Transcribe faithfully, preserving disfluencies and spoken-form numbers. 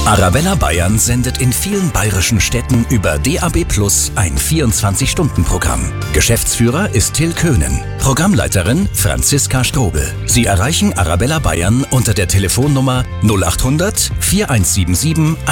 Arabella Bayern sendet in vielen bayerischen Städten über D A B plus ein vierundzwanzig-Stunden-Programm. Geschäftsführer ist Till Köhnen, Programmleiterin Franziska Strobel. Sie erreichen Arabella Bayern unter der Telefonnummer null acht hundert vier eins sieben sieben